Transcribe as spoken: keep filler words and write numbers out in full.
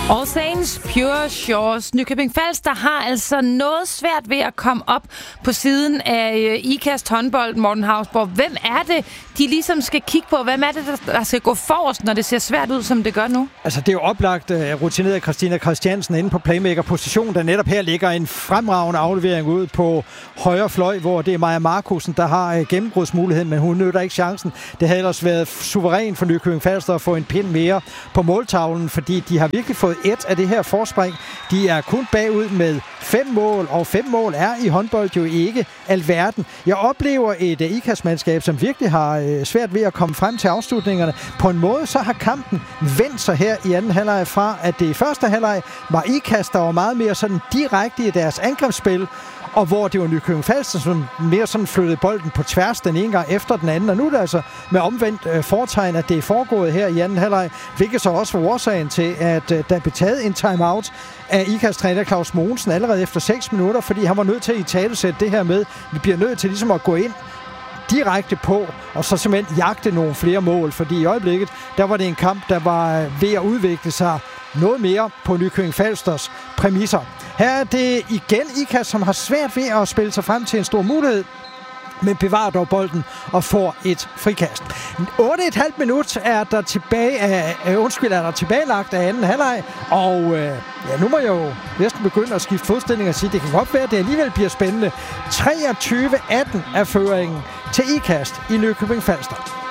All Saints, Pure Shores. Nykøbing Falster har altså noget svært ved at komme op på siden af Ikast håndbold, Morten Hausborg. Hvem er det, de ligesom skal kigge på? Hvem er det, der skal gå forrest, når det ser svært ud, som det gør nu? Altså, det er jo oplagt uh, rutineret Christina Christiansen inde på playmaker-position, der netop her ligger en fremragende aflevering ud på højre fløj, hvor det er Maja Markusen, der har uh, gennembrudsmuligheden, men hun nytter ikke chancen. Det havde ellers været suveræn for Nykøbing Falster at få en pind mere på måltavlen, fordi de har virkelig fået et af det her forspring. De er kun bagud med fem mål, og fem mål er i håndbold jo ikke alverden. Jeg oplever et uh, Ikast-mandskab, som virkelig har uh, svært ved at komme frem til afslutningerne. På en måde så har kampen vendt sig her i anden halvleg fra, at det i første halvleg var Ikast, der var meget mere sådan direkte i deres angrebsspil, og hvor det var Nykøbing Falster, som mere sådan flyttede bolden på tværs den ene gang efter den anden. Og nu er det altså med omvendt øh, foretegn, at det er foregået her i anden halvleg, hvilket så også var årsagen til, at øh, der blev taget en timeout af Ikast træner Claus Mogensen allerede efter seks minutter, fordi han var nødt til at italesætte det her med, vi bliver nødt til ligesom at gå ind direkte på, og så simpelthen jagte nogle flere mål, fordi i øjeblikket, der var det en kamp, der var ved at udvikle sig noget mere på Nykøbing Falsters præmisser. Her er det igen Ikast, som har svært ved at spille sig frem til en stor mulighed, men bevarer dog bolden og får et frikast. otte komma fem minut er der tilbage af, øh, undskyld, er der tilbagelagt af anden halvleg, og øh, ja, nu må jeg jo næsten begynde at skifte fodstilling og sige, det kan godt være, at det alligevel bliver spændende. treogtyve atten er føringen til Ikast i Nykøbing Falster.